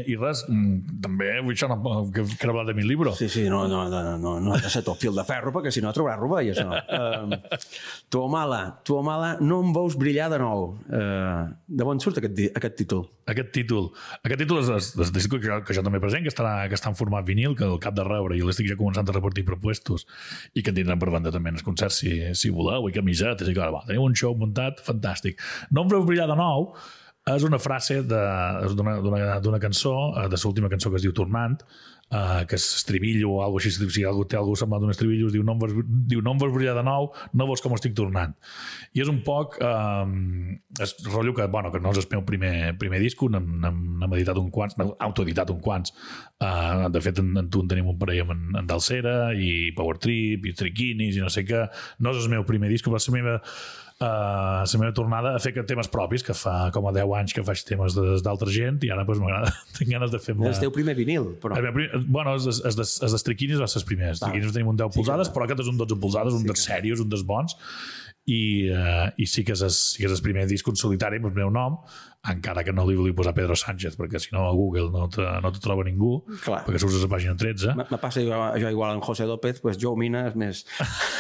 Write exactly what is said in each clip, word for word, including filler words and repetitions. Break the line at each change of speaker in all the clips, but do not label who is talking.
i res, també vull això no, que, que he hablat de mi libro.
Sí, sí, no, no, no, no, no ha de ser tot fil de ferro, perquè si no trobaràs rovell, això. Uh, Tuamala, Tuamala, no em veus brillar de nou. Uh, de on surt aquest, aquest títol?
Aquest títol. Aquest títol és, és, és disc que, jo, que jo també present, que està, que està en format vinil, que el cap de rebre, i l'estic ja començant a repartir propuestos, i que en tindran per banda també en els concerts, si, si voleu, i camisetes, i clar, va, teniu un show muntat fantàstic. No em veus brillar de nou és una frase d'una cançó, de l'última cançó que es diu Tornant, Uh, que és estribillo o alguna cosa així, si algú té alguna cosa semblant d'un estribillo, es diu no em veus, diu, no em veus brillar de nou, no veus com estic tornant. I és un poc uh, és rotllo que, bueno, que no és el meu primer, primer disco, n'hem editat un quants, n'hem autoeditat un quants. Uh, de fet, en, en tu en tenim un parell amb en, en Dalsera i Power Trip i Triquinis i no sé què. No és el meu primer disco, però és la meva Uh, la meva tornada a fer temes propis, que fa com a deu anys que faig temes d'altra gent, i ara pues, m'agrada, tinc ganes de fer...
És el teu primer vinil, però...
El primer, bueno, els de Triquinis va ser els primers. Ah. Triquinis tenim un deu sí, polzades, que... però aquest és un dotze polzades, un sí, dels serios, un dels bons, i, uh, i sí que és, sí que és el primer disc en solitari amb el meu nom, encara que no li volia posar Pedro Sánchez, perquè si no a Google no te, no te troba ningú, clar, perquè surts a la pàgina tretze.
Me passa jo, jo igual en José López, pues Joe Mina és més...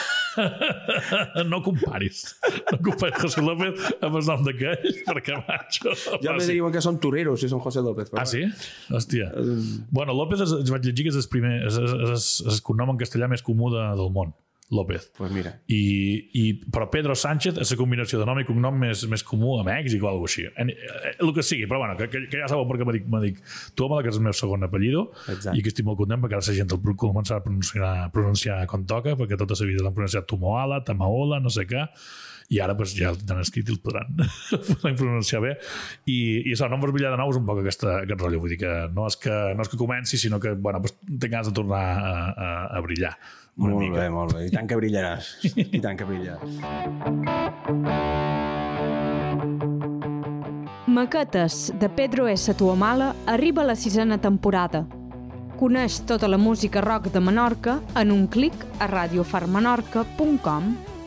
No comparis no comparis José López amb el nom d'aquell, perquè macho
ja me diuen que són toreros si són José López,
ah sí? Hòstia bueno, López és, vaig llegir que és el primer és, és, és, és el cognom en castellà més comú de, del món, López.
Pues mira.
I, i, però Pedro Sánchez és la combinació de nom i cognom més, més comú a Mèxic o alguna cosa així. El que sigui, però bueno, que, que, que ja sabeu perquè me dic, me dic Tuamala, que és el meu segon apellido. Exacte. I que estic molt content perquè ara la gent el començarà a pronunciar, a pronunciar com toca, perquè tota la vida l'han pronunciat Tumoala, Tamaola, no sé què, i ara pues, ja l'han escrit i el podran, podran pronunciar bé. I, i això, no em veus brillar de nou és un poc aquesta, aquest rotllo. Vull dir que no és que, no és que comenci, sinó que bueno, pues, tinc ganes de tornar a, a, a brillar.
Molt mica. Bé, molt bé. I tant que brillaràs. I tant que brillaràs.
Maquetes de Pedro S. Tuamala arriba a la sisena temporada. Coneix tota la música rock de Menorca en un clic a radio far menorca punt com.